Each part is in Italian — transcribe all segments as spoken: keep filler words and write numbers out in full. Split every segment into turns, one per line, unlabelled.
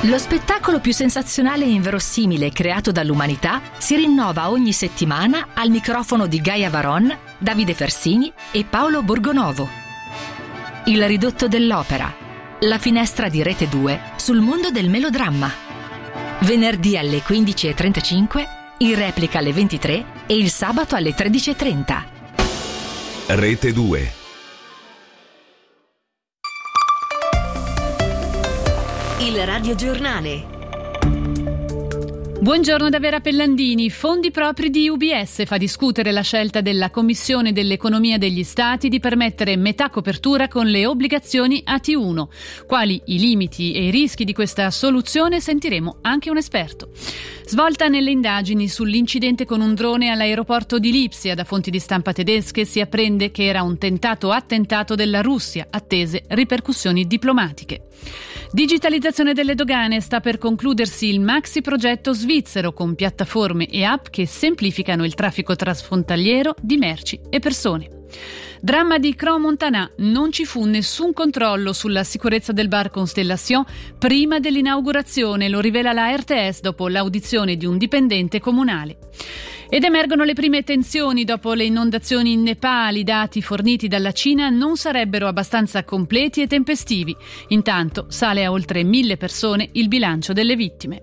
Lo spettacolo più sensazionale e inverosimile creato dall'umanità si rinnova ogni settimana al microfono di Gaia Varon, Davide Fersini e Paolo Borgonovo. Il ridotto dell'opera, la finestra di Rete due sul mondo del melodramma. Venerdì alle quindici e trentacinque, in replica alle ventitré e il sabato alle tredici e trenta.
Rete due.
Il radiogiornale.
Buongiorno da Vera Pellandini. Fondi propri di U B S fa discutere la scelta della Commissione dell'Economia degli Stati di permettere metà copertura con le obbligazioni A T uno. Quali i limiti e i rischi di questa soluzione sentiremo anche un esperto. Svolta nelle indagini sull'incidente con un drone all'aeroporto di Lipsia. Da fonti di stampa tedesche si apprende che era un tentato attentato della Russia, attese ripercussioni diplomatiche. Digitalizzazione delle dogane. Sta per concludersi il maxi progetto svizzero con piattaforme e app che semplificano il traffico transfrontaliero di merci e persone. Dramma di Crans-Montana. Non ci fu nessun controllo sulla sicurezza del bar Constellation prima dell'inaugurazione, lo rivela la R T S dopo l'audizione di un dipendente comunale. Ed emergono le prime tensioni dopo le inondazioni in Nepal. I dati forniti dalla Cina non sarebbero abbastanza completi e tempestivi. Intanto sale a oltre mille persone il bilancio delle vittime.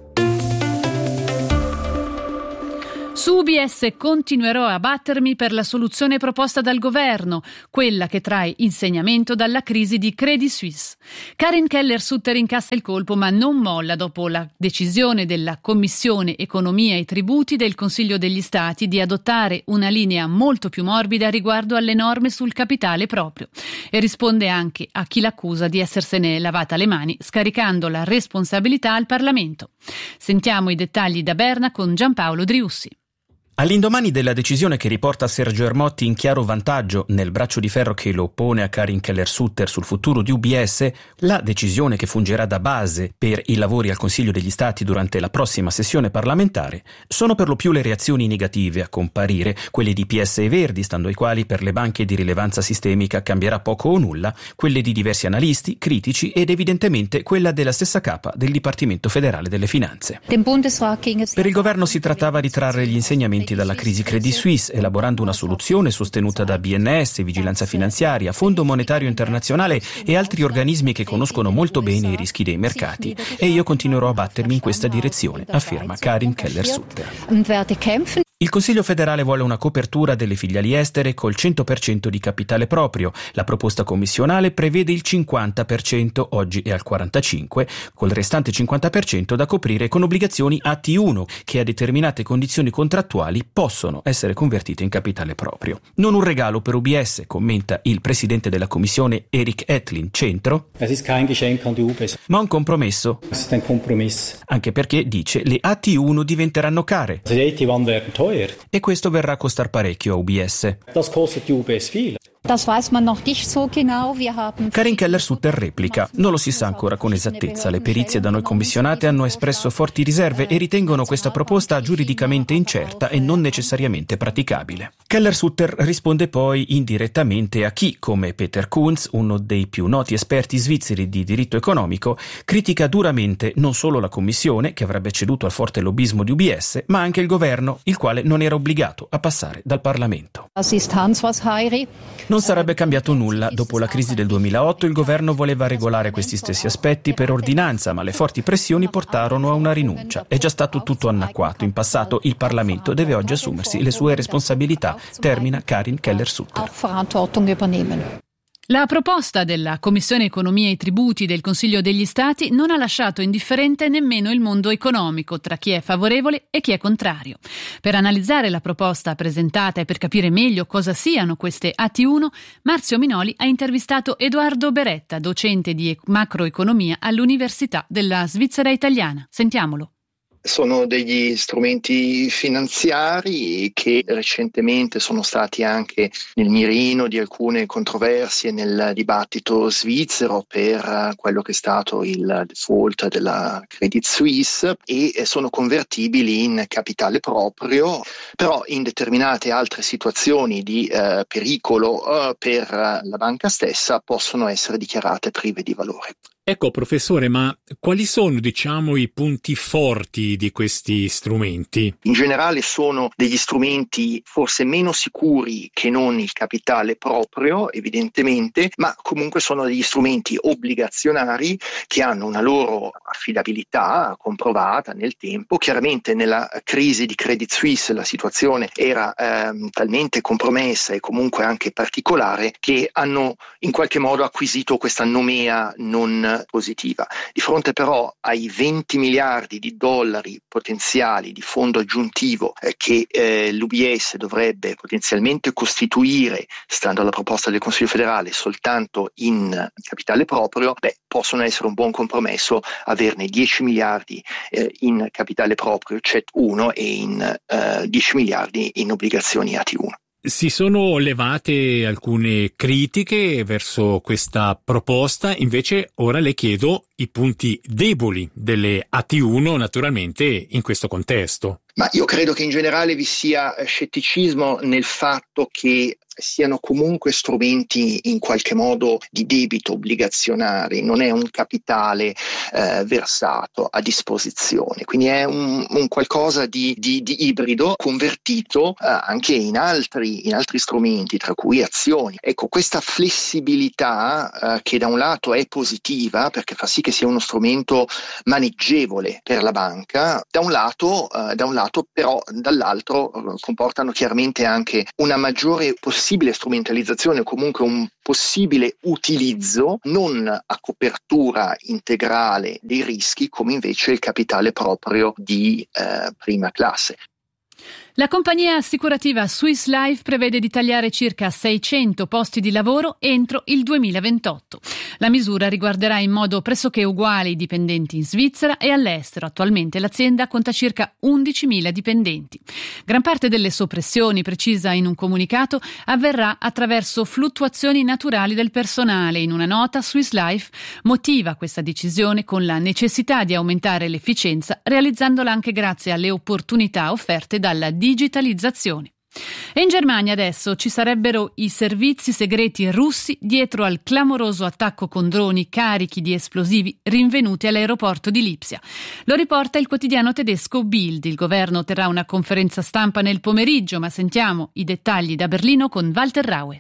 Su U B S continuerò a battermi per la soluzione proposta dal governo, quella che trae insegnamento dalla crisi di Credit Suisse. Karin Keller-Sutter incassa il colpo ma non molla dopo la decisione della Commissione Economia e Tributi del Consiglio degli Stati di adottare una linea molto più morbida riguardo alle norme sul capitale proprio, e risponde anche a chi l'accusa di essersene lavata le mani scaricando la responsabilità al Parlamento. Sentiamo i dettagli da Berna con Giampaolo Driussi.
All'indomani della decisione che riporta Sergio Ermotti in chiaro vantaggio nel braccio di ferro che lo oppone a Karin Keller-Sutter sul futuro di U B S, la decisione che fungerà da base per i lavori al Consiglio degli Stati durante la prossima sessione parlamentare, sono per lo più le reazioni negative a comparire, quelle di P S e Verdi, stando ai quali per le banche di rilevanza sistemica cambierà poco o nulla, quelle di diversi analisti, critici ed evidentemente quella della stessa capa del Dipartimento Federale delle Finanze. Per il governo si trattava di trarre gli insegnamenti dalla crisi Credit Suisse, elaborando una soluzione sostenuta da B N S, Vigilanza Finanziaria, Fondo Monetario Internazionale e altri organismi che conoscono molto bene i rischi dei mercati. E io continuerò a battermi in questa direzione, afferma Karin Keller-Sutter. Il Consiglio federale vuole una copertura delle filiali estere col cento per cento di capitale proprio. La proposta commissionale prevede il cinquanta per cento, oggi è al quarantacinque per cento, col restante cinquanta per cento da coprire con obbligazioni A T uno, che a determinate condizioni contrattuali possono essere convertite in capitale proprio. Non un regalo per U B S, commenta il presidente della commissione Erik Etlin, centro, ma un compromesso. Anche perché, dice, le A T uno diventeranno care. E questo verrà a costar parecchio a U B S. Karin Keller-Sutter replica: non lo si sa ancora con esattezza. Le perizie da noi commissionate hanno espresso forti riserve e ritengono questa proposta giuridicamente incerta e non necessariamente praticabile. Keller-Sutter risponde poi indirettamente a chi, come Peter Kunz, uno dei più noti esperti svizzeri di diritto economico, critica duramente non solo la Commissione, che avrebbe ceduto al forte lobbismo di U B S, ma anche il governo, il quale non era obbligato a passare dal Parlamento. Non sarebbe cambiato nulla. Dopo la crisi del duemilaotto il governo voleva regolare questi stessi aspetti per ordinanza, ma le forti pressioni portarono a una rinuncia. È già stato tutto annacquato. In passato il Parlamento deve oggi assumersi le sue responsabilità, termina Karin Keller-Sutter.
La proposta della Commissione Economia e Tributi del Consiglio degli Stati non ha lasciato indifferente nemmeno il mondo economico, tra chi è favorevole e chi è contrario. Per analizzare la proposta presentata e per capire meglio cosa siano queste A T uno, Marzio Minoli ha intervistato Edoardo Beretta, docente di macroeconomia all'Università della Svizzera Italiana. Sentiamolo.
Sono degli strumenti finanziari che recentemente sono stati anche nel mirino di alcune controversie nel dibattito svizzero per quello che è stato il default della Credit Suisse e sono convertibili in capitale proprio, però in determinate altre situazioni di eh, pericolo eh, per la banca stessa possono essere dichiarate prive di valore.
Ecco, professore, ma quali sono, diciamo, i punti forti di questi strumenti?
In generale sono degli strumenti forse meno sicuri che non il capitale proprio, evidentemente, ma comunque sono degli strumenti obbligazionari che hanno una loro affidabilità comprovata nel tempo. Chiaramente nella crisi di Credit Suisse la situazione era ehm, talmente compromessa e comunque anche particolare che hanno in qualche modo acquisito questa nomea non positiva. Di fronte però ai venti miliardi di dollari potenziali di fondo aggiuntivo eh, che eh, l'U B S dovrebbe potenzialmente costituire, stando alla proposta del Consiglio federale, soltanto in capitale proprio, beh, possono essere un buon compromesso averne dieci miliardi eh, in capitale proprio C E T uno e in eh, dieci miliardi in obbligazioni A T uno.
Si sono levate alcune critiche verso questa proposta, invece ora le chiedo i punti deboli delle A T uno, naturalmente, in questo contesto.
Ma io credo che in generale vi sia scetticismo nel fatto che siano comunque strumenti in qualche modo di debito obbligazionari, non è un capitale eh, versato a disposizione, quindi è un, un qualcosa di, di, di ibrido convertito eh, anche in altri, in altri strumenti, tra cui azioni. Ecco, questa flessibilità eh, che da un lato è positiva perché fa sì che sia uno strumento maneggevole per la banca, da un lato, eh, da un lato però dall'altro eh, comportano chiaramente anche una maggiore possibilità possibile strumentalizzazione o comunque un possibile utilizzo non a copertura integrale dei rischi come invece il capitale proprio di eh, prima classe.
La compagnia assicurativa Swiss Life prevede di tagliare circa seicento posti di lavoro entro il duemilaventotto. La misura riguarderà in modo pressoché uguale i dipendenti in Svizzera e all'estero. Attualmente l'azienda conta circa undicimila dipendenti. Gran parte delle soppressioni, precisa in un comunicato, avverrà attraverso fluttuazioni naturali del personale. In una nota, Swiss Life motiva questa decisione con la necessità di aumentare l'efficienza, realizzandola anche grazie alle opportunità offerte dalla digitalizzazione. E in Germania adesso ci sarebbero i servizi segreti russi dietro al clamoroso attacco con droni carichi di esplosivi rinvenuti all'aeroporto di Lipsia. Lo riporta il quotidiano tedesco Bild. Il governo terrà una conferenza stampa nel pomeriggio, ma sentiamo i dettagli da Berlino con Walter Raue.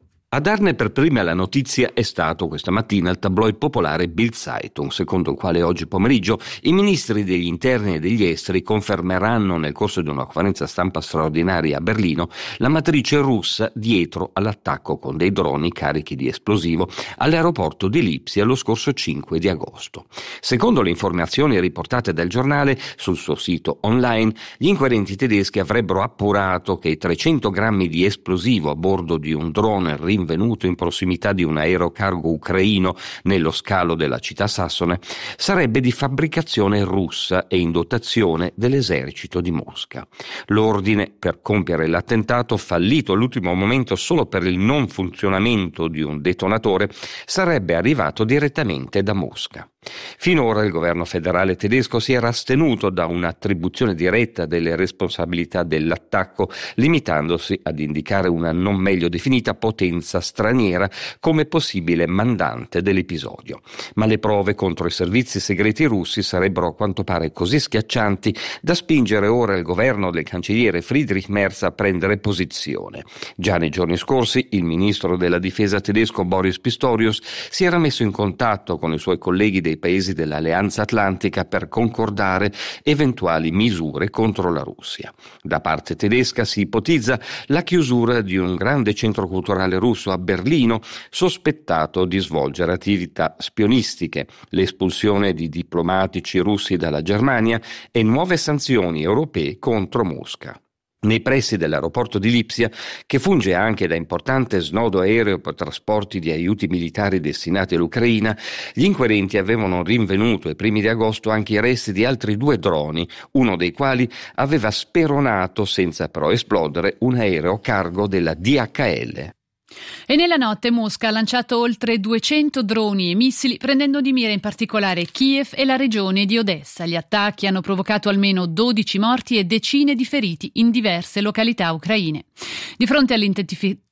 A darne per prima la notizia è stato questa mattina il tabloid popolare Bild Zeitung, secondo il quale oggi pomeriggio i ministri degli interni e degli esteri confermeranno nel corso di una conferenza stampa straordinaria a Berlino la matrice russa dietro all'attacco con dei droni carichi di esplosivo all'aeroporto di Lipsia lo scorso cinque di agosto. Secondo le informazioni riportate dal giornale sul suo sito online, gli inquirenti tedeschi avrebbero appurato che i trecento grammi di esplosivo a bordo di un drone rinvenuto in prossimità di un aerocargo ucraino nello scalo della città sassone sarebbe di fabbricazione russa e in dotazione dell'esercito di Mosca. L'ordine per compiere l'attentato, fallito all'ultimo momento solo per il non funzionamento di un detonatore, sarebbe arrivato direttamente da Mosca. Finora il governo federale tedesco si era astenuto da un'attribuzione diretta delle responsabilità dell'attacco, limitandosi ad indicare una non meglio definita potenza straniera come possibile mandante dell'episodio. Ma le prove contro i servizi segreti russi sarebbero a quanto pare così schiaccianti da spingere ora il governo del cancelliere Friedrich Merz a prendere posizione. Già nei giorni scorsi il ministro della difesa tedesco Boris Pistorius si era messo in contatto con i suoi colleghi dei paesi dell'Alleanza Atlantica per concordare eventuali misure contro la Russia. Da parte tedesca si ipotizza la chiusura di un grande centro culturale russo a Berlino sospettato di svolgere attività spionistiche, l'espulsione di diplomatici russi dalla Germania e nuove sanzioni europee contro Mosca. Nei pressi dell'aeroporto di Lipsia, che funge anche da importante snodo aereo per trasporti di aiuti militari destinati all'Ucraina, gli inquirenti avevano rinvenuto ai primi di agosto anche i resti di altri due droni, uno dei quali aveva speronato, senza però esplodere, un aereo cargo della D H L.
E nella notte Mosca ha lanciato oltre duecento droni e missili, prendendo di mira in particolare Kiev e la regione di Odessa. Gli attacchi hanno provocato almeno dodici morti e decine di feriti in diverse località ucraine. Di fronte all'intensificazione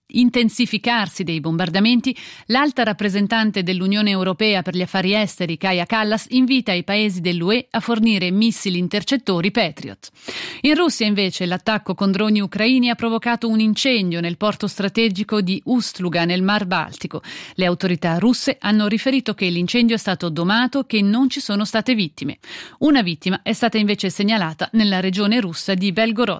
intensificarsi dei bombardamenti, l'alta rappresentante dell'Unione Europea per gli affari esteri, Kaja Kallas, invita i paesi dell'U E a fornire missili intercettori Patriot. In Russia, invece, l'attacco con droni ucraini ha provocato un incendio nel porto strategico di Ust-Luga, nel Mar Baltico. Le autorità russe hanno riferito che l'incendio è stato domato e che non ci sono state vittime. Una vittima è stata invece segnalata nella regione russa di Belgorod.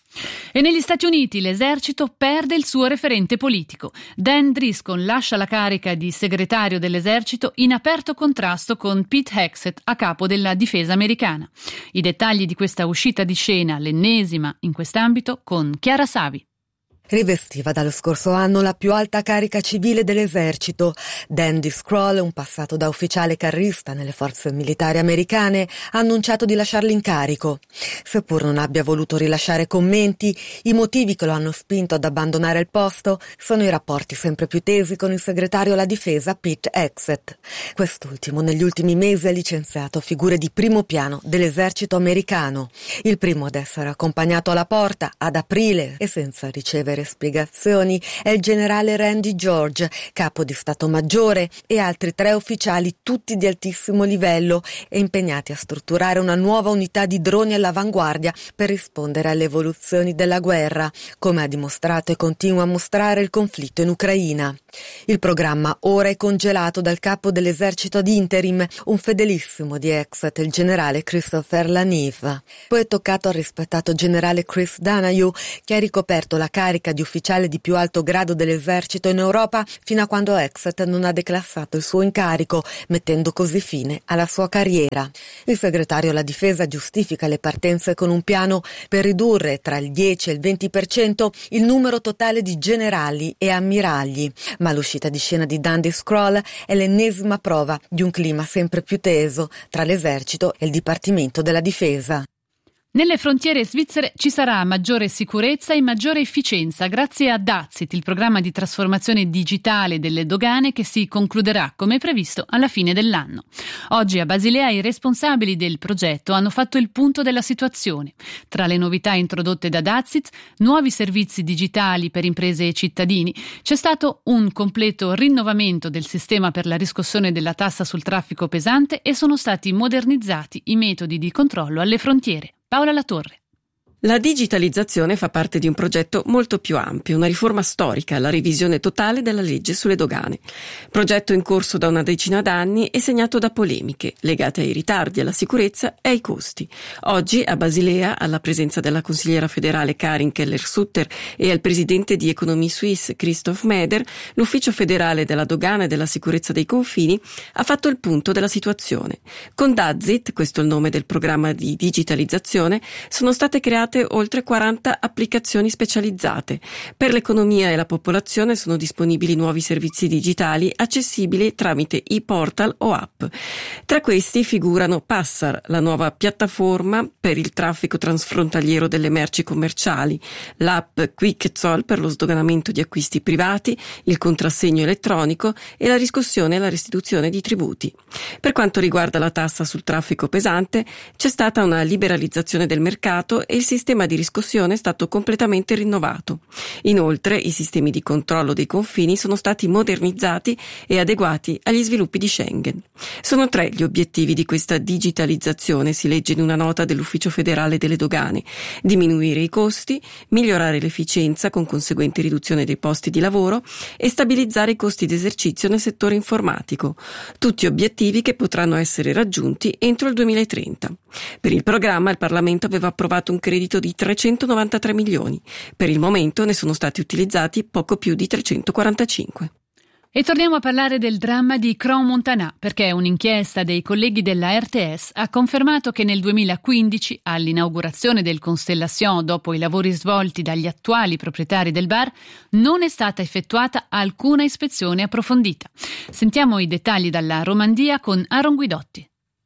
E negli Stati Uniti l'esercito perde il suo referente politico. Dan Driscoll lascia la carica di segretario dell'esercito in aperto contrasto con Pete Hegseth, a capo della difesa americana. I dettagli di questa uscita di scena, l'ennesima in quest'ambito, con Chiara Savi.
Rivestiva dallo scorso anno la più alta carica civile dell'esercito. Dan Driscoll, un passato da ufficiale carrista nelle forze militari americane, ha annunciato di lasciare l'incarico. Seppur non abbia voluto rilasciare commenti, i motivi che lo hanno spinto ad abbandonare il posto sono i rapporti sempre più tesi con il segretario alla difesa Pete Hegseth. Quest'ultimo negli ultimi mesi ha licenziato figure di primo piano dell'esercito americano. Il primo ad essere accompagnato alla porta ad aprile e senza ricevere spiegazioni è il generale Randy George, capo di Stato Maggiore, e altri tre ufficiali, tutti di altissimo livello e impegnati a strutturare una nuova unità di droni all'avanguardia per rispondere alle evoluzioni della guerra, come ha dimostrato e continua a mostrare il conflitto in Ucraina. Il programma ora è congelato dal capo dell'esercito ad interim, un fedelissimo di Hegseth, il generale Christopher Laniv. Poi è toccato al rispettato generale Chris Donahue, che ha ricoperto la carica di ufficiale di più alto grado dell'esercito in Europa fino a quando Hegseth non ha declassato il suo incarico, mettendo così fine alla sua carriera. Il segretario alla difesa giustifica le partenze con un piano per ridurre tra il dieci e il venti per cento il numero totale di generali e ammiragli, ma l'uscita di scena di Dan Driscoll è l'ennesima prova di un clima sempre più teso tra l'esercito e il Dipartimento della Difesa.
Nelle frontiere svizzere ci sarà maggiore sicurezza e maggiore efficienza grazie a Dazit, il programma di trasformazione digitale delle dogane che si concluderà come previsto alla fine dell'anno. Oggi a Basilea i responsabili del progetto hanno fatto il punto della situazione. Tra le novità introdotte da Dazit, nuovi servizi digitali per imprese e cittadini, c'è stato un completo rinnovamento del sistema per la riscossione della tassa sul traffico pesante e sono stati modernizzati i metodi di controllo alle frontiere. Paola Latorre.
La digitalizzazione fa parte di un progetto molto più ampio, una riforma storica, la revisione totale della legge sulle dogane. Progetto in corso da una decina d'anni e segnato da polemiche legate ai ritardi, alla sicurezza e ai costi. Oggi a Basilea, alla presenza della consigliera federale Karin Keller-Sutter e al presidente di Economie Suisse Christoph Meder, l'ufficio federale della dogana e della sicurezza dei confini ha fatto il punto della situazione. Con Dazit, questo è il nome del programma di digitalizzazione, sono state create oltre quaranta applicazioni specializzate. Per l'economia e la popolazione sono disponibili nuovi servizi digitali accessibili tramite e-portal o app. Tra questi figurano Passar, la nuova piattaforma per il traffico transfrontaliero delle merci commerciali, l'app QuickZoll per lo sdoganamento di acquisti privati, il contrassegno elettronico e la riscossione e la restituzione di tributi. Per quanto riguarda la tassa sul traffico pesante, c'è stata una liberalizzazione del mercato e il sistema Il sistema di riscossione è stato completamente rinnovato. Inoltre, i sistemi di controllo dei confini sono stati modernizzati e adeguati agli sviluppi di Schengen. Sono tre gli obiettivi di questa digitalizzazione, si legge in una nota dell'Ufficio federale delle dogane: diminuire i costi, migliorare l'efficienza con conseguente riduzione dei posti di lavoro e stabilizzare i costi d'esercizio nel settore informatico. Tutti obiettivi che potranno essere raggiunti entro il duemilatrenta. Per il programma il Parlamento aveva approvato un credito di trecentonovantatré milioni. Per il momento ne sono stati utilizzati poco più di trecentoquarantacinque.
E torniamo a parlare del dramma di Crans-Montana, perché un'inchiesta dei colleghi della R T S ha confermato che nel duemilaquindici, all'inaugurazione del Constellation dopo i lavori svolti dagli attuali proprietari del bar, non è stata effettuata alcuna ispezione approfondita. Sentiamo i dettagli dalla Romandia con Aaron Guidotti.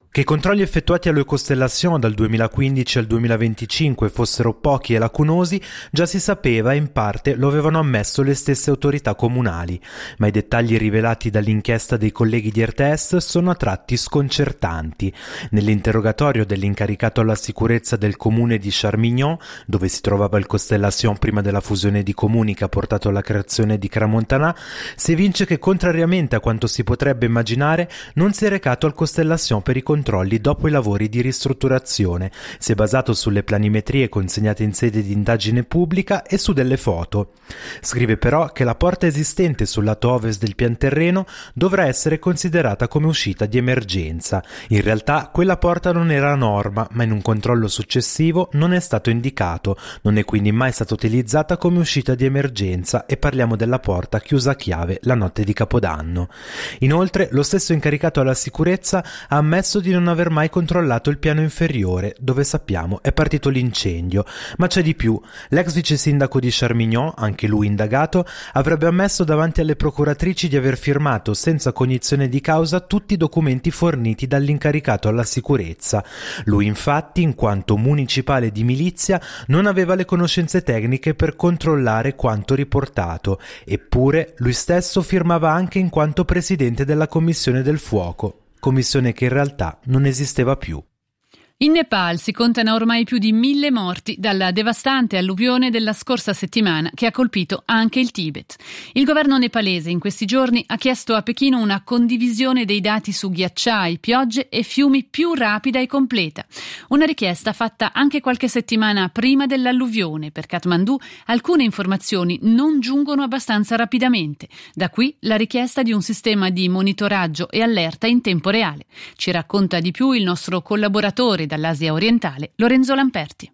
Che i controlli effettuati alle Constellation dal duemilaquindici al duemilaventicinque fossero pochi e lacunosi già si sapeva e in parte lo avevano ammesso le stesse autorità comunali, ma i dettagli rivelati dall'inchiesta dei colleghi di R T S sono a tratti sconcertanti. Nell'interrogatorio dell'incaricato alla sicurezza del comune di Charmignon, dove si trovava il Constellation prima della fusione di comuni che ha portato alla creazione di Crans-Montana, si evince che contrariamente a quanto si potrebbe immaginare non si è recato al Constellation per i controlli dopo i lavori di ristrutturazione, si è basato sulle planimetrie consegnate in sede di indagine pubblica e su delle foto. Scrive però che la porta esistente sul lato ovest del pian terreno dovrà essere considerata come uscita di emergenza. In realtà quella porta non era a norma, ma in un controllo successivo non è stato indicato, non è quindi mai stata utilizzata come uscita di emergenza e parliamo della porta chiusa a chiave la notte di Capodanno. Inoltre lo stesso incaricato alla sicurezza ha ammesso di non aver mai controllato il piano inferiore, dove sappiamo è partito l'incendio. Ma c'è di più. L'ex vice sindaco di Charmignon, anche lui indagato, avrebbe ammesso davanti alle procuratrici di aver firmato senza cognizione di causa tutti i documenti forniti dall'incaricato alla sicurezza. Lui infatti, in quanto municipale di milizia, non aveva le conoscenze tecniche per controllare quanto riportato, eppure lui stesso firmava anche in quanto presidente della Commissione del Fuoco. Commissione che in realtà non esisteva più.
In Nepal si contano ormai più di mille morti dalla devastante alluvione della scorsa settimana che ha colpito anche il Tibet. Il governo nepalese in questi giorni ha chiesto a Pechino una condivisione dei dati su ghiacciai, piogge e fiumi più rapida e completa. Una richiesta fatta anche qualche settimana prima dell'alluvione. Per Kathmandu alcune informazioni non giungono abbastanza rapidamente. Da qui la richiesta di un sistema di monitoraggio e allerta in tempo reale. Ci racconta di più il nostro collaboratore dall'Asia orientale, Lorenzo Lamperti.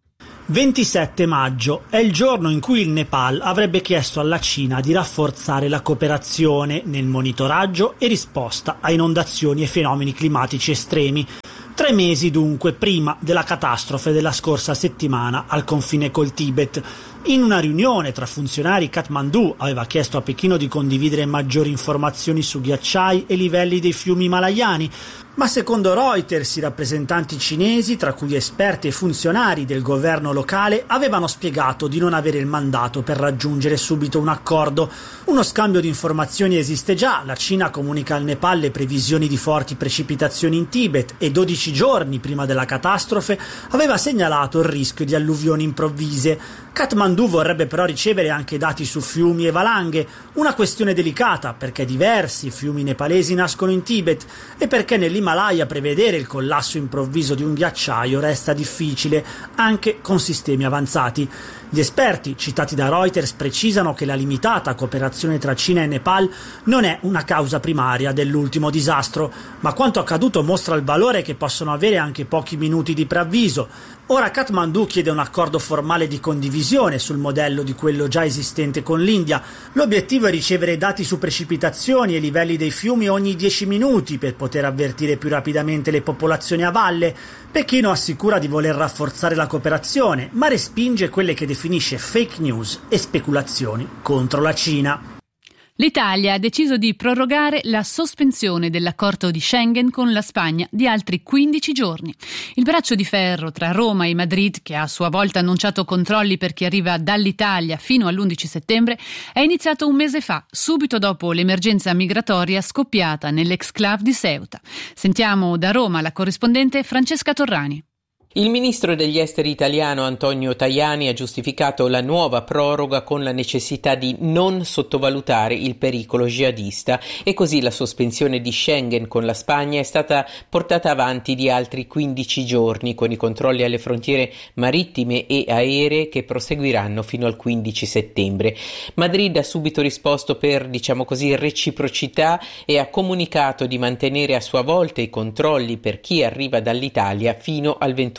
ventisette maggio è il giorno in cui il Nepal avrebbe chiesto alla Cina di rafforzare la cooperazione nel monitoraggio e risposta a inondazioni e fenomeni climatici estremi. Tre mesi dunque prima della catastrofe della scorsa settimana al confine col Tibet. In una riunione tra funzionari, Kathmandu aveva chiesto a Pechino di condividere maggiori informazioni su ghiacciai e livelli dei fiumi himalayani, ma secondo Reuters i rappresentanti cinesi, tra cui esperti e funzionari del governo locale, avevano spiegato di non avere il mandato per raggiungere subito un accordo. Uno scambio di informazioni esiste già, la Cina comunica al Nepal le previsioni di forti precipitazioni in Tibet e dodici giorni prima della catastrofe aveva segnalato il rischio di alluvioni improvvise. Kathmandu vorrebbe però ricevere anche dati su fiumi e valanghe, una questione delicata perché diversi fiumi nepalesi nascono in Tibet e perché nell'Himalaya prevedere il collasso improvviso di un ghiacciaio resta difficile, anche con sistemi avanzati. Gli esperti, citati da Reuters, precisano che la limitata cooperazione tra Cina e Nepal non è una causa primaria dell'ultimo disastro, ma quanto accaduto mostra il valore che possono avere anche pochi minuti di preavviso. Ora Kathmandu chiede un accordo formale di condivisione sul modello di quello già esistente con l'India. L'obiettivo è ricevere dati su precipitazioni e livelli dei fiumi ogni dieci minuti per poter avvertire più rapidamente le popolazioni a valle. Pechino assicura di voler rafforzare la cooperazione, ma respinge quelle che definisce fake news e speculazioni contro la Cina.
L'Italia ha deciso di prorogare la sospensione dell'accordo di Schengen con la Spagna di altri quindici giorni. Il braccio di ferro tra Roma e Madrid, che ha a sua volta annunciato controlli per chi arriva dall'Italia fino all'undici settembre, è iniziato un mese fa, subito dopo l'emergenza migratoria scoppiata nell'exclave di Ceuta. Sentiamo da Roma la corrispondente Francesca Torrani.
Il ministro degli esteri italiano Antonio Tajani ha giustificato la nuova proroga con la necessità di non sottovalutare il pericolo jihadista e così la sospensione di Schengen con la Spagna è stata portata avanti di altri quindici giorni con i controlli alle frontiere marittime e aeree che proseguiranno fino al quindici settembre. Madrid ha subito risposto per, diciamo così, reciprocità e ha comunicato di mantenere a sua volta i controlli per chi arriva dall'Italia fino al ventuno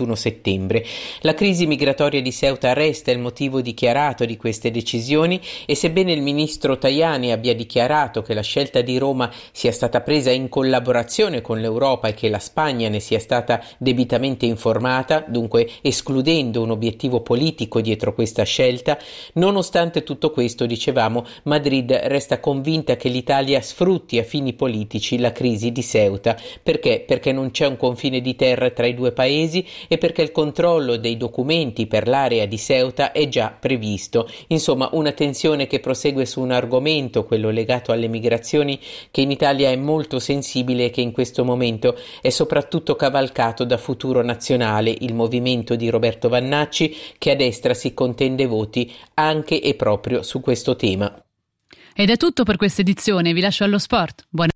ventuno settembre. La crisi migratoria di Ceuta resta il motivo dichiarato di queste decisioni e sebbene il ministro Tajani abbia dichiarato che la scelta di Roma sia stata presa in collaborazione con l'Europa e che la Spagna ne sia stata debitamente informata, dunque escludendo un obiettivo politico dietro questa scelta, nonostante tutto questo, dicevamo, Madrid resta convinta che l'Italia sfrutti a fini politici la crisi di Ceuta. Perché? Perché non c'è un confine di terra tra i due paesi e perché il controllo dei documenti per l'area di Ceuta è già previsto. Insomma, una tensione che prosegue su un argomento, quello legato alle migrazioni, che in Italia è molto sensibile e che in questo momento è soprattutto cavalcato da Futuro Nazionale, il movimento di Roberto Vannacci, che a destra si contende voti anche e proprio su questo tema.
Ed è tutto per questa edizione, vi lascio allo sport. Buona...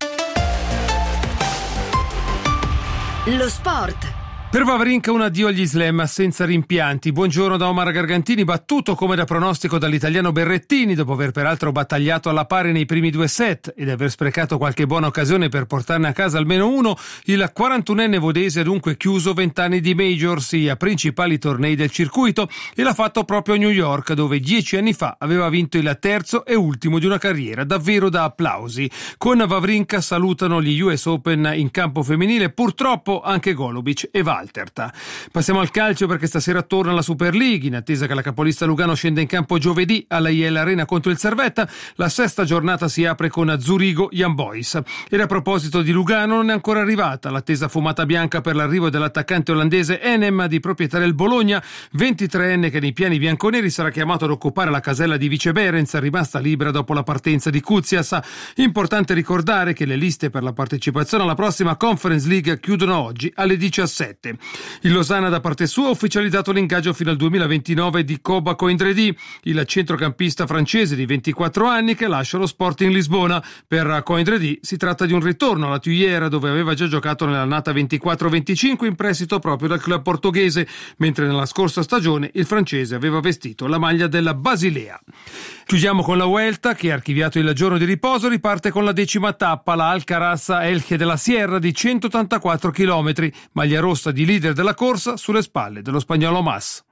Lo sport.
Per Wawrinka un addio agli slam senza rimpianti. Buongiorno da Omar Gargantini, battuto come da pronostico dall'italiano Berrettini dopo aver peraltro battagliato alla pari nei primi due set ed aver sprecato qualche buona occasione per portarne a casa almeno uno. Il quarantunenne vodese ha dunque chiuso vent'anni di majors, i principali tornei del circuito, e l'ha fatto proprio a New York, dove dieci anni fa aveva vinto il terzo e ultimo di una carriera davvero da applausi. Con Wawrinka salutano gli U S Open in campo femminile, purtroppo anche Golubic e Val. Passiamo al calcio, perché stasera torna la Super League, in attesa che la capolista Lugano scenda in campo giovedì alla I L Arena contro il Servetta. La sesta giornata si apre con Zurigo Young Boys. E a proposito di Lugano, non è ancora arrivata l'attesa fumata bianca per l'arrivo dell'attaccante olandese Enem, di proprietà del Bologna, ventitreenne che nei piani bianconeri sarà chiamato ad occupare la casella di Vice Behrens, rimasta libera dopo la partenza di Kuzias. Importante ricordare che le liste per la partecipazione alla prossima Conference League chiudono oggi alle diciassette. Il Losanna da parte sua ha ufficializzato l'ingaggio fino al duemilaventinove di Koba Koindredi, il centrocampista francese di ventiquattro anni che lascia lo Sporting Lisbona. Per Koindredi si tratta di un ritorno alla Tuiera, dove aveva già giocato nell'annata ventiquattro venticinque in prestito proprio dal club portoghese, mentre nella scorsa stagione il francese aveva vestito la maglia della Basilea. Chiudiamo con la Vuelta, che ha archiviato il giorno di riposo, riparte con la decima tappa, la Alcaraz Elche de la Sierra di centottantaquattro chilometri, maglia rossa di leader della corsa sulle spalle dello spagnolo Mas.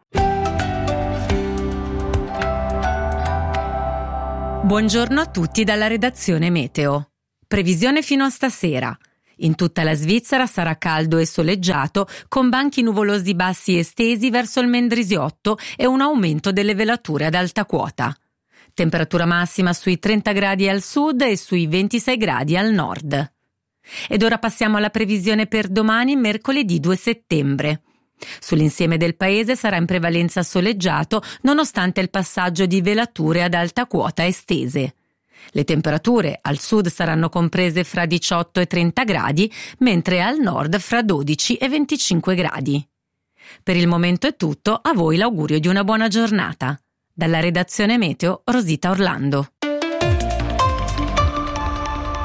Buongiorno a tutti dalla redazione Meteo. Previsione fino a stasera. In tutta la Svizzera sarà caldo e soleggiato, con banchi nuvolosi bassi estesi verso il Mendrisiotto e un aumento delle velature ad alta quota. Temperatura massima sui trenta gradi al sud e sui ventisei gradi al nord. Ed ora passiamo alla previsione per domani, mercoledì due settembre. Sull'insieme del paese sarà in prevalenza soleggiato, nonostante il passaggio di velature ad alta quota estese. Le temperature al sud saranno comprese fra diciotto e trenta gradi, mentre al nord fra dodici e venticinque gradi. Per il momento è tutto, a voi l'augurio di una buona giornata. Dalla redazione Meteo, Rosita Orlando.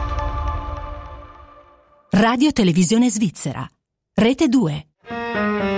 Radio Televisione Svizzera, Rete due.